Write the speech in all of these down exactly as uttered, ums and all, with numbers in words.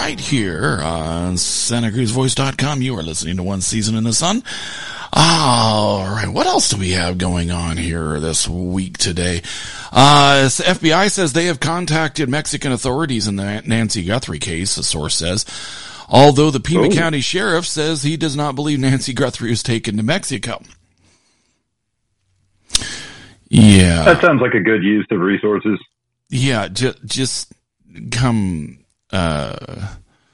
right here on Santa Cruz Voice dot com. You are listening to One Season in the Sun. All right, what else do we have going on here this week today? Uh, the F B I says they have contacted Mexican authorities in the Nancy Guthrie case, the source says. Although the Pima oh. County Sheriff says he does not believe Nancy Guthrie was taken to Mexico. Yeah. That sounds like a good use of resources. Yeah, just, just come, uh,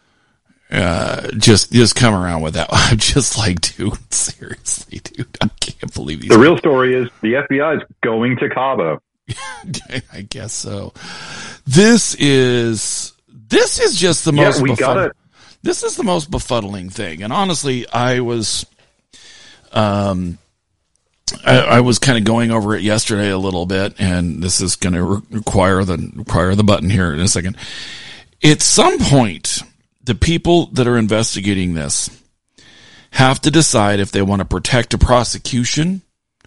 uh, just, just come around with that. I'm just like, dude, seriously, dude, I can't believe these. The real story is the F B I is going to Cabo. I guess so. This is, this is just the most, yeah, we befuddling, got it. This is the most befuddling thing. And honestly, I was, um, I, I was kind of going over it yesterday a little bit, and this is going to re- require the require the button here in a second. At some point, the people that are investigating this have to decide if they want to protect a prosecution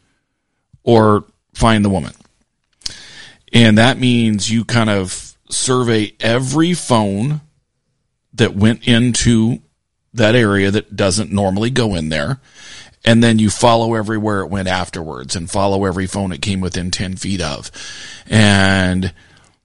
or find the woman. And that means you kind of survey every phone that went into that area that doesn't normally go in there. And then you follow everywhere it went afterwards and follow every phone it came within ten feet of. And,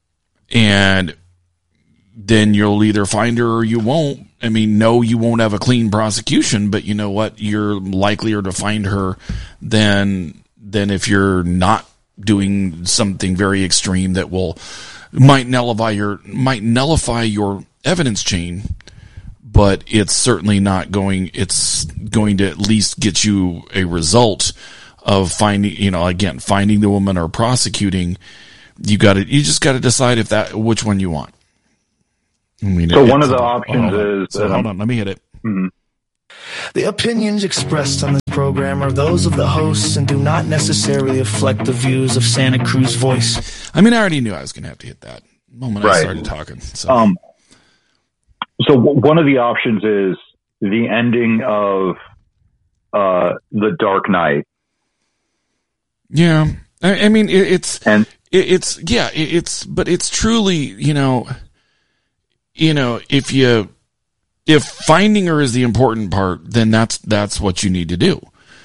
and then you'll either find her or you won't. I mean, no, you won't have a clean prosecution, but you know what? You're likelier to find her than, than if you're not doing something very extreme that will, might nullify your, might nullify your evidence chain. But it's certainly not going, it's going to at least get you a result of finding, you know, again, finding the woman or prosecuting. You got to, you just got to decide if that, which one you want. I mean, so it, one of the options oh, is, so um, hold on, let me hit it. Mm-hmm. The opinions expressed on this program are those of the hosts and do not necessarily reflect the views of Santa Cruz Voice. I mean, I already knew I was going to have to hit that the moment right. I started talking. So. Um, So one of the options is the ending of uh, The Dark Knight. Yeah, I, I mean it, it's and it, it's yeah it, it's but it's truly you know you know if you if finding her is the important part, then that's that's what you need to do.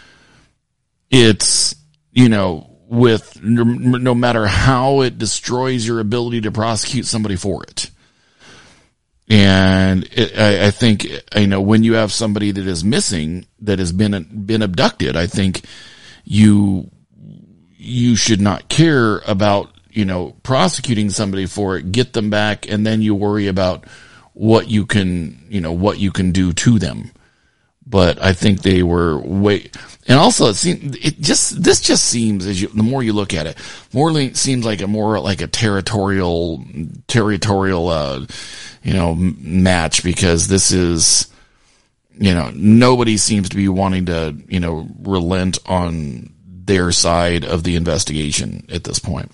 It's you know with no, no matter how it destroys your ability to prosecute somebody for it. And it, I, I think, you know, when you have somebody that is missing, that has been, been abducted, I think you, you should not care about, you know, prosecuting somebody for it, get them back, and then you worry about what you can, you know, what you can do to them. But I think they were way, and also it seems, it just, this just seems, as you, the more you look at it, more le- seems like a more like a territorial, territorial, uh, you know, match, because this is, you know, nobody seems to be wanting to, you know, relent on their side of the investigation at this point.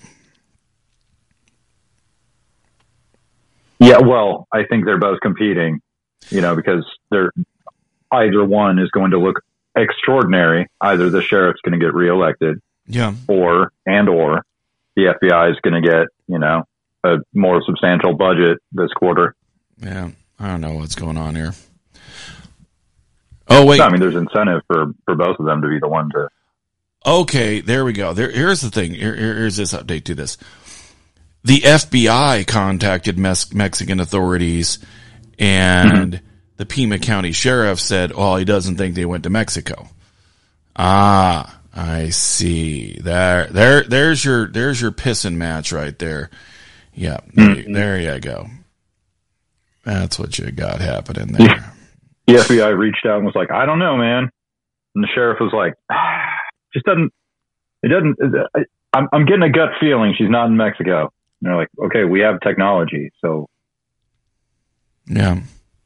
Yeah, well, I think they're both competing, you know, because they're, either one is going to look extraordinary. Either the sheriff's going to get reelected, yeah, or, and or the F B I is going to get, you know, a more substantial budget this quarter. Yeah, I don't know what's going on here. Oh, wait. No, I mean, there's incentive for, for both of them to be the one to. Okay, there we go. There, here's the thing. Here, here's this update to this. The F B I contacted Mes- Mexican authorities, and mm-hmm. the Pima County Sheriff said, "Oh, he doesn't think they went to Mexico." Ah, I see. There, there, there's your, there's your pissing match right there. Yeah, there, mm-hmm. there you go. That's what you got happening there. The F B I reached out and was like, "I don't know, man." And the sheriff was like, ah, "Just doesn't. It doesn't. I, I'm, I'm getting a gut feeling she's not in Mexico." And they're like, "Okay, we have technology, so." Yeah.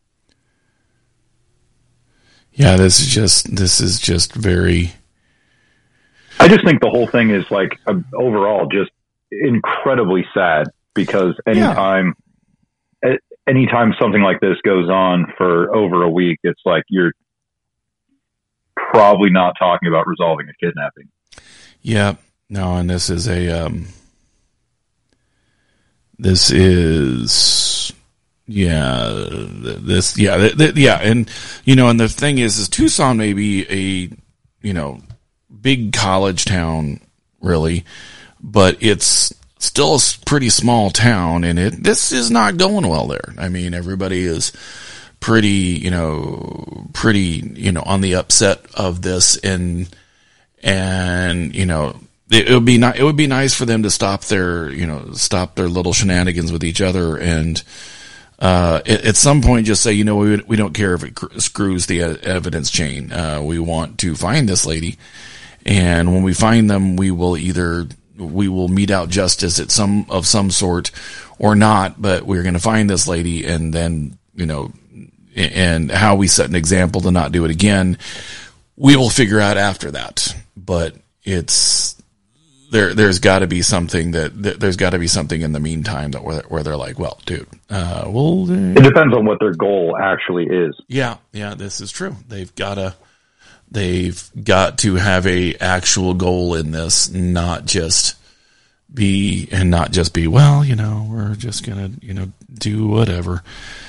Yeah, this is just, this is just very. I just think the whole thing is like uh, overall just incredibly sad, because anytime, yeah. anytime something like this goes on for over a week, it's like you're probably not talking about resolving a kidnapping. Yeah, no, and this is a, um, this is Yeah, this, yeah, th- th- yeah, and you know, and the thing is, is Tucson may be a, you know, big college town, really, but it's still a pretty small town, and it this is not going well there. I mean, everybody is pretty, you know, pretty, you know, on the upset of this, and and you know. It would be ni- It would be nice for them to stop their, you know, stop their little shenanigans with each other, and uh, at, at some point just say, you know, we we don't care if it cr- screws the evidence chain. Uh, we want to find this lady, and when we find them, we will either we will mete out justice at some of some sort or not. But we're going to find this lady, and then, you know, and how we set an example to not do it again, we will figure out after that. But it's. There, there's got to be something that, that there's got to be something in the meantime that where, where they're like, well, dude, uh, well, uh, it depends on what their goal actually is. Yeah, yeah, this is true. They've got to, they've got to have a actual goal in this, not just be and not just be. Well, you know, we're just gonna, you know, do whatever.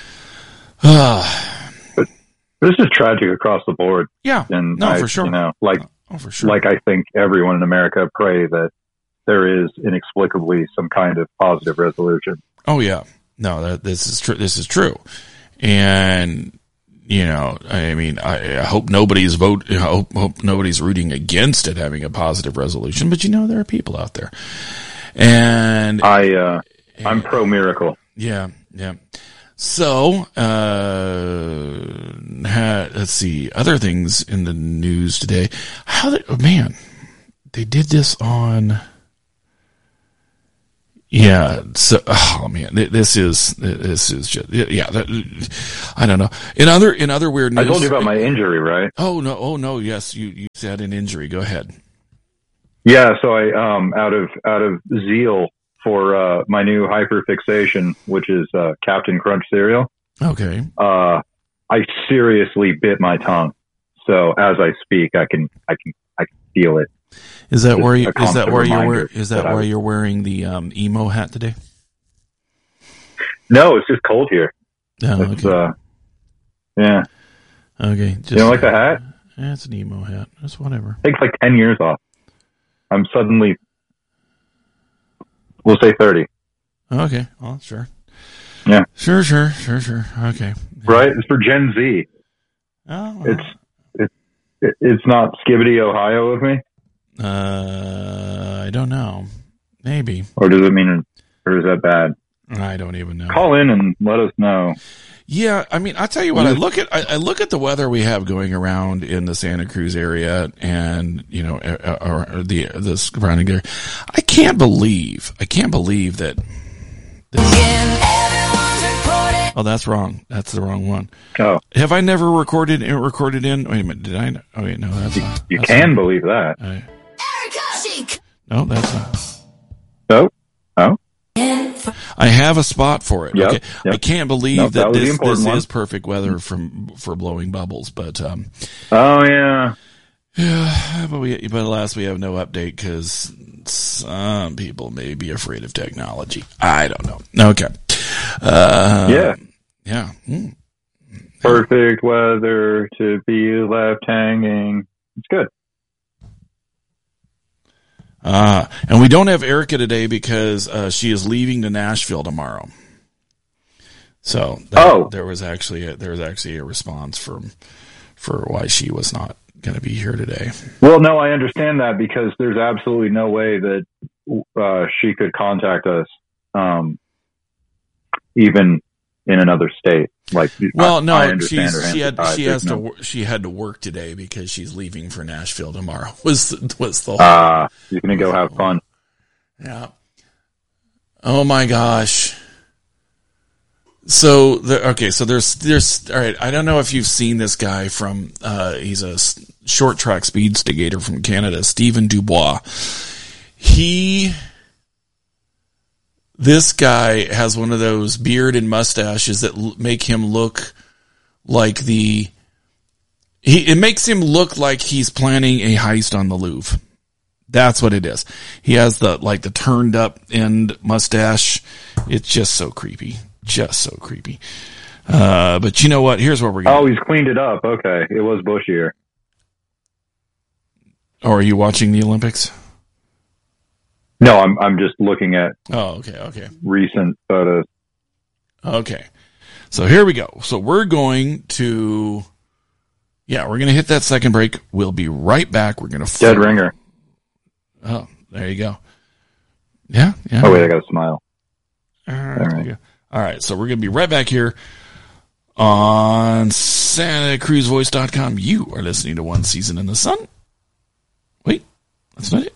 Uh, but this is tragic across the board. Yeah, and no, I, for sure. You know, like. Oh, for sure. Like I think everyone in America pray that there is inexplicably some kind of positive resolution. Oh yeah, no, that this is true. This is true, and you know, I mean, I, I hope nobody's vote. I hope, hope nobody's rooting against it having a positive resolution. But you know, there are people out there, and I, uh, I'm pro miracle. Yeah, yeah. So, uh, ha, let's see, other things in the news today. How they, oh man, they did this on, yeah, so, oh man, this is, this is just, yeah, that, I don't know. In other, in other weird news. I told you about my injury, right? Oh no, oh no, yes, you, you had an injury. Go ahead. Yeah, so I, um, out of, out of zeal, for uh, my new hyperfixation, which is uh, Captain Crunch cereal. Okay. Uh, I seriously bit my tongue. So as I speak, I can I can I can feel it. Is that where you, is that where you're wear, is that, that where was, you're wearing the um, emo hat today? No, it's just cold here. Oh, it's, okay. Uh, yeah. Okay. Just, you don't like the hat? Yeah, it's an emo hat. It's whatever. It takes like ten years off. I'm suddenly. We'll say thirty. Okay. Well, sure. Yeah. Sure, sure, sure, sure. Okay. Right? It's for Gen Z. Oh. Well. It's, it's, it's not Skibbity, Ohio of me? Uh, I don't know. Maybe. Or does it mean, or is that bad? I don't even know. Call in and let us know. Yeah, I mean, I'll tell you what, I look at, I, I look at the weather we have going around in the Santa Cruz area and, you know, or, or the, the surrounding area. I can't believe, I can't believe that. that oh, that's wrong. That's the wrong one. Oh. Have I never recorded, recorded in? Wait a minute. Did I? Oh, wait, no, that's you, not. You that's can not, believe that. I, no, that's not. Oh? Oh? I have a spot for it. Yep, okay. yep. I can't believe nope, that, that this, this one. is perfect weather from for blowing bubbles, but um, oh yeah, yeah. But we, but alas, we have no update because some people may be afraid of technology. I don't know. Okay. Uh, yeah. Yeah. Hmm. Perfect weather to be left hanging. It's good. Uh, and we don't have Erica today because uh, she is leaving to Nashville tomorrow. So that, oh. there was actually a, there was actually a response from for why she was not going to be here today. Well, no, I understand that because there's absolutely no way that uh, she could contact us, um, even in another state. Like, well, I, no, I understand she's, her she had tied. she has no. to she had to work today because she's leaving for Nashville tomorrow. Was was the whole, ah, you're gonna go have fun? Yeah. Oh my gosh. So the, okay, so there's there's all right. I don't know if you've seen this guy from. Uh, he's a short track speed skater from Canada, Stephen Dubois. He. This guy has one of those beard and mustaches that l- make him look like the, he, it makes him look like he's planning a heist on the Louvre. That's what it is. He has the, like the turned up end mustache. It's just so creepy. just so creepy. Uh, but you know what? Here's what we're going to Oh, he's cleaned it up. Okay. It was bushier. Oh, are you watching the Olympics? No, I'm I'm just looking at Oh, okay, okay. recent photos. Okay. So here we go. So we're going to, yeah, we're going to hit that second break. We'll be right back. We're going to... Dead ringer. Oh, there you go. Yeah, yeah. Oh, wait, I got a smile. All right. All right. All right. So we're going to be right back here on Santa Cruz Voice dot com. You are listening to One Season in the Sun. Wait, that's not it.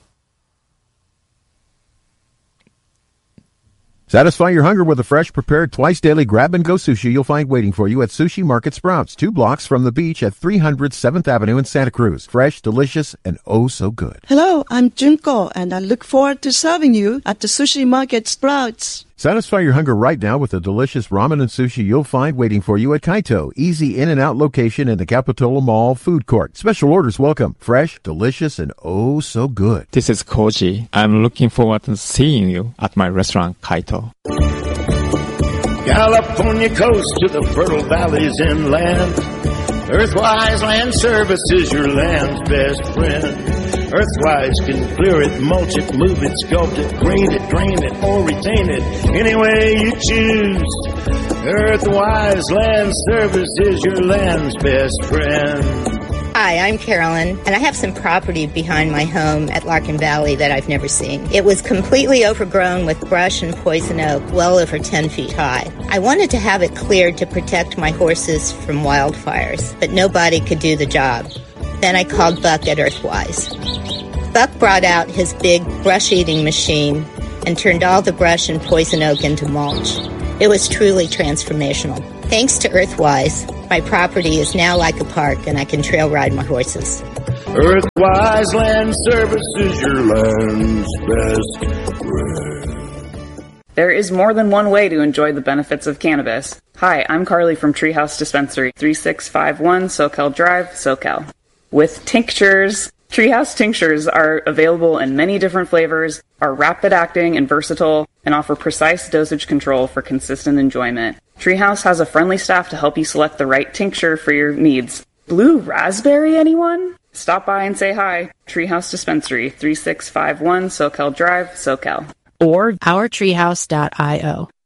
Satisfy your hunger with a fresh, prepared, twice-daily grab-and-go sushi you'll find waiting for you at Sushi Market Sprouts, two blocks from the beach at three hundred seventh Avenue in Santa Cruz. Fresh, delicious, and oh so good. Hello, I'm Junko, and I look forward to serving you at the Sushi Market Sprouts. Satisfy your hunger right now with the delicious ramen and sushi you'll find waiting for you at Kaito. Easy in and out location in the Capitola Mall food court. Special orders welcome. Fresh, delicious, and oh so good. This is Koji. I'm looking forward to seeing you at my restaurant, Kaito. California coast to the fertile valleys inland. Earthwise Land Service is your land's best friend. Earthwise can clear it, mulch it, move it, sculpt it, grade it, drain it, or retain it, any way you choose. Earthwise Land Service is your land's best friend. Hi, I'm Carolyn, and I have some property behind my home at Larkin Valley that I've never seen. It was completely overgrown with brush and poison oak, well over ten feet high. I wanted to have it cleared to protect my horses from wildfires, but nobody could do the job. Then I called Buck at Earthwise. Buck brought out his big brush-eating machine and turned all the brush and poison oak into mulch. It was truly transformational. Thanks to Earthwise, my property is now like a park and I can trail ride my horses. Earthwise Land Service is your land's best friend. There is more than one way to enjoy the benefits of cannabis. Hi, I'm Carly from Treehouse Dispensary, thirty-six fifty-one SoCal Drive, SoCal. With tinctures, Treehouse tinctures are available in many different flavors, are rapid-acting and versatile, and offer precise dosage control for consistent enjoyment. Treehouse has a friendly staff to help you select the right tincture for your needs. Blue raspberry, anyone? Stop by and say hi. Treehouse Dispensary, thirty-six fifty-one SoCal Drive, SoCal. Or our treehouse dot io.